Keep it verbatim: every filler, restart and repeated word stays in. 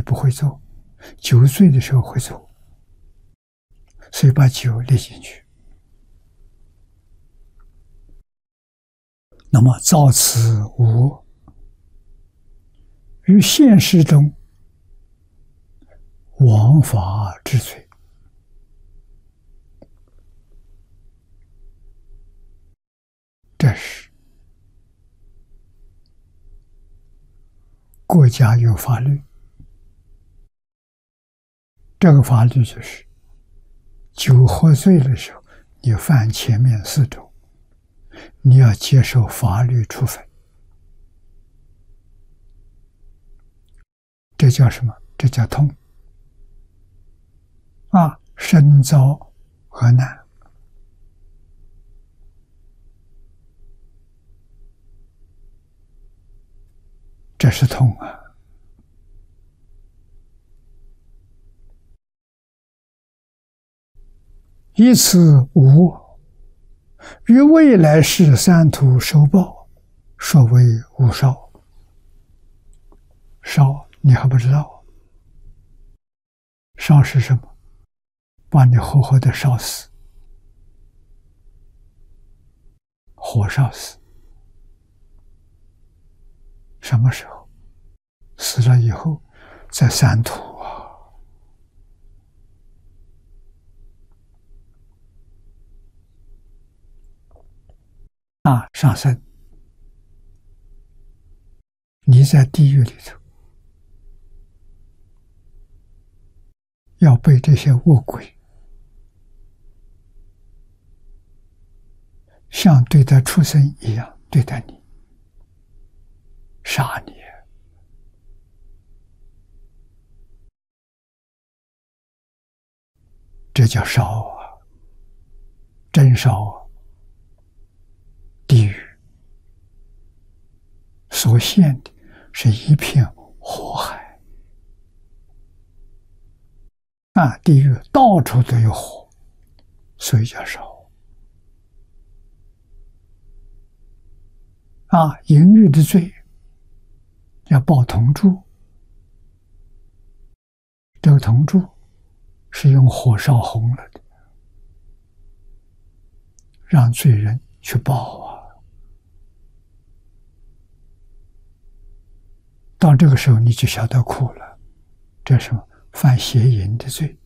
不会做，酒醉的时候会做，所以把酒列进去。那么造此无我，于现实中枉法之罪。这是国家有法律，这个法律就是酒喝醉的时候，你犯前面四种，你要接受法律处分。这叫什么？这叫痛啊！身遭恶难。这是痛啊！以此无我，于未来世三途受报，说为无烧。烧你还不知道，烧是什么？把你活活的烧死，火烧死。什么时候？死了以后，在三途啊！啊，上身，你在地狱里头，要被这些恶鬼像对待畜生一样对待你，杀你。这叫烧啊，真烧啊！地狱所现的是一片火海啊！地狱到处都有火，所以叫烧啊！淫欲的罪要报铜柱，这个铜柱是用火烧红了的，让罪人去报啊！到这个时候你就晓得苦了，这是什么？犯邪淫的罪。